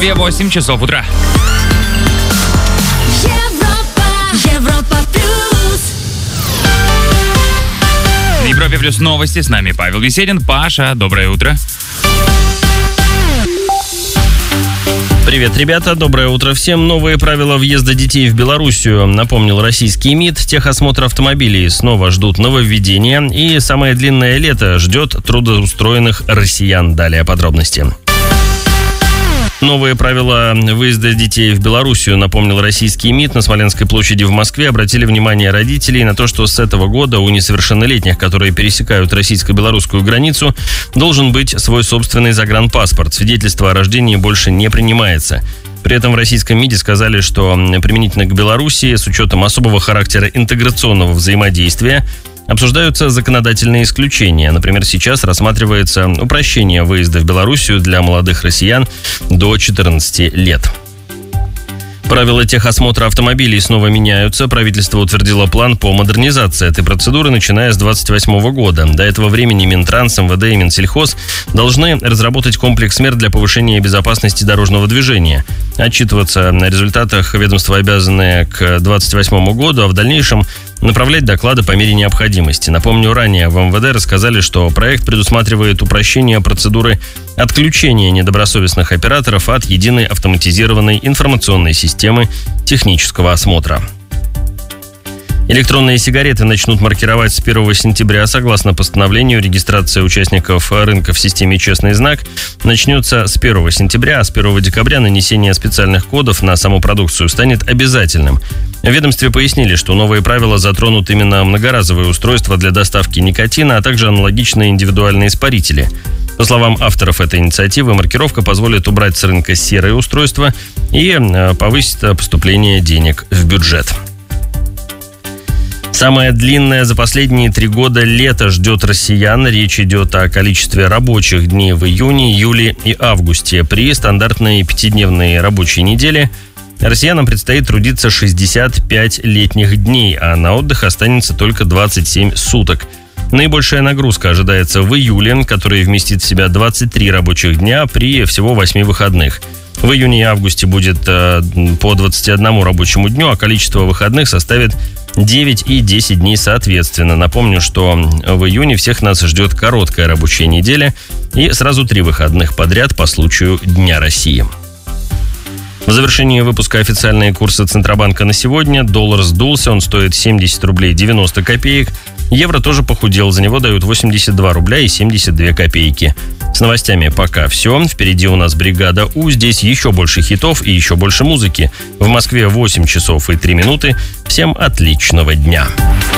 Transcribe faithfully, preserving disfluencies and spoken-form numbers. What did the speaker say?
Москве восемь часов утра. На Европе плюс новости. С нами Павел Беседин. Паша, доброе утро. Привет, ребята, доброе утро всем. Новые правила въезда детей в Белоруссию напомнил российский МИД. Техосмотр автомобилей снова ждут нововведения. И самое длинное лето ждет трудоустроенных россиян. Далее подробности. Новые правила выезда детей в Белоруссию, напомнил российский МИД. На Смоленской площади в Москве обратили внимание родителей на то, что с этого года у несовершеннолетних, которые пересекают российско-белорусскую границу, должен быть свой собственный загранпаспорт. Свидетельство о рождении больше не принимается. При этом в российском МИДе сказали, что применительно к Белоруссии, с учетом особого характера интеграционного взаимодействия, обсуждаются законодательные исключения. Например, сейчас рассматривается упрощение выезда в Белоруссию для молодых россиян до четырнадцати лет. Правила техосмотра автомобилей снова меняются. Правительство утвердило план по модернизации этой процедуры, начиная с двадцать восьмого года. До этого времени Минтранс, МВД и Минсельхоз должны разработать комплекс мер для повышения безопасности дорожного движения. Отчитываться о результатах ведомства обязаны к двадцать восьмому году, а в дальнейшем направлять доклады по мере необходимости. Напомню, ранее в МВД рассказали, что проект предусматривает упрощение процедуры отключения недобросовестных операторов от единой автоматизированной информационной системы технического осмотра. Электронные сигареты начнут маркировать с первого сентября. Согласно постановлению, регистрация участников рынка в системе «Честный знак» начнется с первого сентября, а с первого декабря нанесение специальных кодов на саму продукцию станет обязательным. В ведомстве пояснили, что новые правила затронут именно многоразовые устройства для доставки никотина, а также аналогичные индивидуальные испарители. По словам авторов этой инициативы, маркировка позволит убрать с рынка серые устройства и повысить поступление денег в бюджет. Самое длинное за последние три года лето ждет россиян. Речь идет о количестве рабочих дней в июне, июле и августе. При стандартной пятидневной рабочей неделе россиянам предстоит трудиться шестьдесят пять летних дней, а на отдых останется только двадцать семь суток. Наибольшая нагрузка ожидается в июле, который вместит в себя двадцать три рабочих дня при всего восьми выходных. В июне и августе будет э, по двадцати одному рабочему дню, а количество выходных составит девять и десять дней соответственно. Напомню, что в июне всех нас ждет короткая рабочая неделя и сразу три выходных подряд по случаю Дня России. В завершении выпуска официальные курсы Центробанка на сегодня. Доллар сдулся, он стоит семьдесят рублей девяносто копеек. Евро тоже похудел, за него дают восемьдесят два рубля и семьдесят две копейки. С новостями пока все. Впереди у нас бригада У. Здесь еще больше хитов и еще больше музыки. В Москве восемь часов и три минуты. Всем отличного дня.